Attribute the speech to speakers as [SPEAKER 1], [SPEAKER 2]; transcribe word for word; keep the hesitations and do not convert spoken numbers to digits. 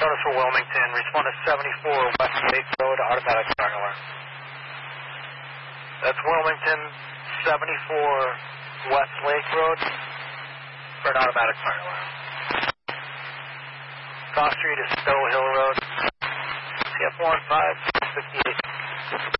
[SPEAKER 1] Minnesota for Wilmington. Respond to seventy-four West Lake Road, automatic fire alarm. That's Wilmington, seventy-four West Lake Road for an automatic fire alarm. Cross Street is Stowe Hill Road. C F one five fifty-eight.